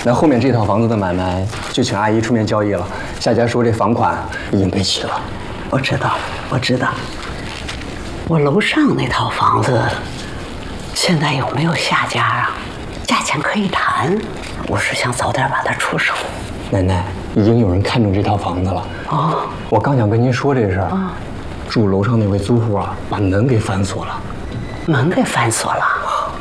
那后面这套房子的买卖就请阿姨出面交易了。夏家说这房款已经备齐了。 我知道，我知道。我楼上那套房子现在有没有下家啊？价钱可以谈，我是想早点把它出手。 奶奶，已经有人看中这套房子了。 哦， 我刚想跟您说这事儿。住楼上那位租户啊，把门给反锁了。 门给反锁了。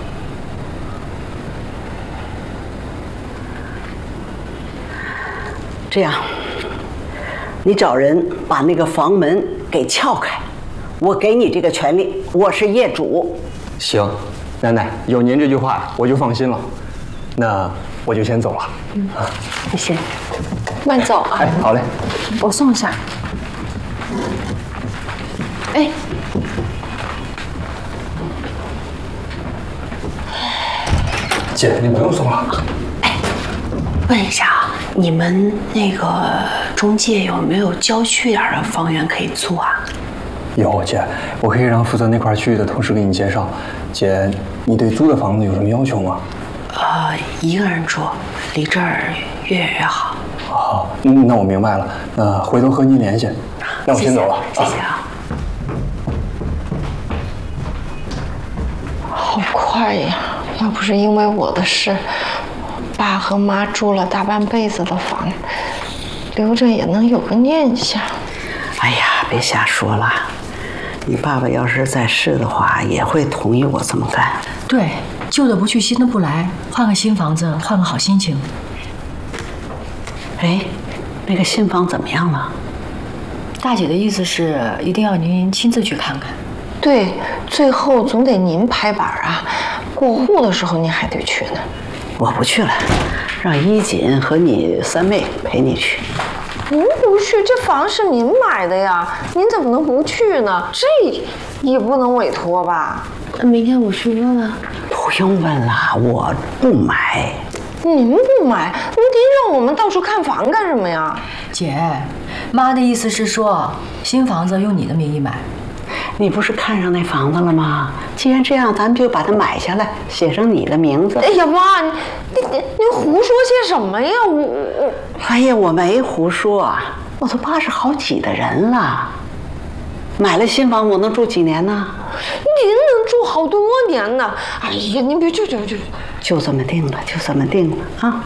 这样，你找人把那个房门给撬开，我给你这个权利，我是业主。 行，奶奶有您这句话，我就放心了。那我就先走了。 你先慢走啊。 哎，好嘞， 我送一下。哎， 姐，你不用送了。 问一下啊，你们那个中介有没有郊区点的房源可以租啊？ 有姐，我可以让负责那块区域的同事给你介绍。姐，你对租的房子有什么要求吗？ 一个人住，离这儿越远越好。 好，那我明白了。那回头和您联系。那我先走了。 谢谢啊。好快呀！要不是因为我的事，爸和妈住了大半辈子的房，留着也能有个念想。 哎呀，别瞎说了。你爸爸要是在世的话，也会同意我这么干。 对，旧的不去，新的不来，换个新房子，换个好心情。 哎，那个新房怎么样了？ 大姐的意思是，一定要您亲自去看看。 对，最后总得您拍板啊。过户的时候您还得去呢。 我不去了，让衣锦和你三妹陪你去。 您不去，这房是您买的呀，您怎么能不去呢？这也不能委托吧？明天我去问问。 不用问了，我不买。 您不买，您盯着我们到处看房干什么呀？ 姐，妈的意思是说，新房子用你的名义买。 你不是看上那房子了吗？既然这样，咱们就把它买下来，写上你的名字。 哎呀妈，您胡说些什么呀？我哎呀，我没胡说，我都80好几的人了。买了新房，我能住几年呢？ 您能住好多年呢。哎呀，您别就这么定了，就这么定了啊。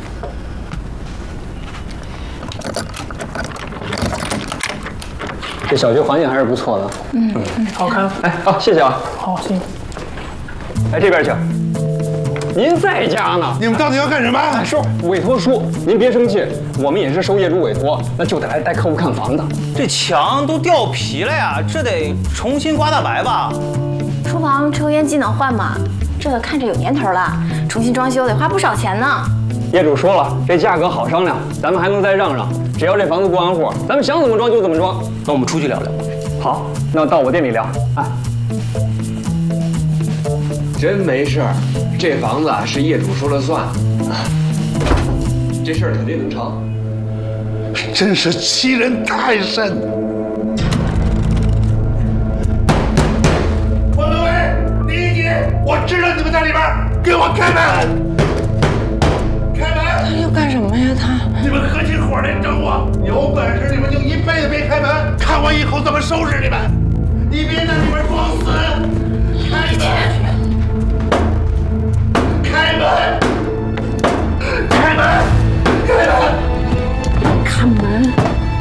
这小区环境还是不错的。 好看。 哎，好，谢谢啊。 好，谢谢。 哎，这边请。您在家呢？ 你们到底要干什么？ 说委托书，您别生气，我们也是受业主委托，那就得来带客户看房的。 这墙都掉皮了呀，这得重新刮大白吧？ 厨房抽烟机能换吗？这个看着有年头了，重新装修得花不少钱呢。 业主说了，这价格好商量，咱们还能再让让。只要这房子过完户，咱们想怎么装就怎么装。 那我们出去聊聊。 好，那到我店里聊。哎， 真没事儿，这房子啊是业主说了算，这事儿肯定能成。 真是欺人太甚！王文伟、李一姐，我知道你们在里边，给我开门！开门！ 他要干什么呀？他你们合起伙来整我！有本事你们就一辈子别开门，看我以后怎么收拾你们！你别在里边装死！开门！开门！开门！开门！ 看门，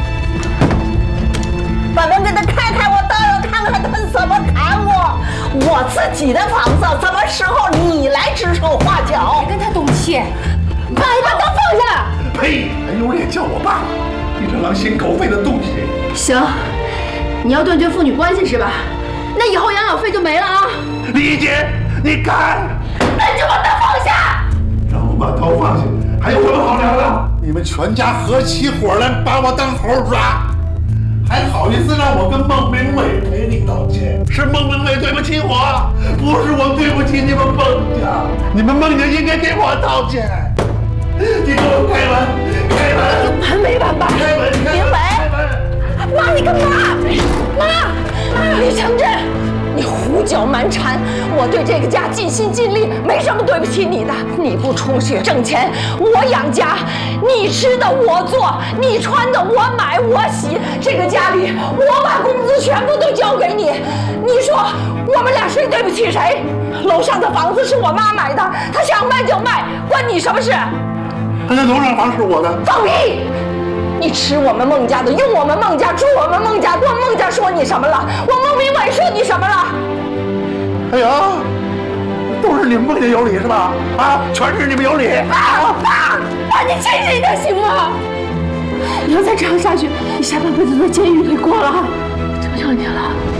把门给他开开，我倒要看看他怎么砍我。我自己的房子，什么时候你来指手画脚？ 跟他动气， 把他放下！ 呸！还有脸叫我爸？你这狼心狗肺的东西！ 行，你要断绝父女关系是吧？那以后养老费就没了啊！ 李姐，你敢？ 那你就把他放下！ 让我把刀放下，还有什么好聊的？你们全家合起伙来把我当猴抓，还好意思让我跟孟明伟赔礼道歉？是孟明伟对不起我，不是我对不起你们孟家。你们孟家应该给我道歉。你给我开门，开门！ 有完没完吧？ 开门！ 明伟，妈，你干嘛？妈，李承志， 你胡搅蛮缠。我对这个家尽心尽力，没什么对不起你的。你不出去挣钱，我养家，你吃的我做，你穿的我买我洗，这个家里我把工资全部都交给你。你说我们俩谁对不起谁？楼上的房子是我妈买的，她想卖就卖，关你什么事？ 那楼上房是我的。 放屁！你吃我们孟家的，用我们孟家，住我们孟家，我孟家说你什么了？我孟明伟说你什么了？ 哎呀，都是你们孟家有理是吧？啊，全是你们有理。 爸，你清醒点行吗？你要再这样下去，你下半辈子在监狱里过了。求求你了。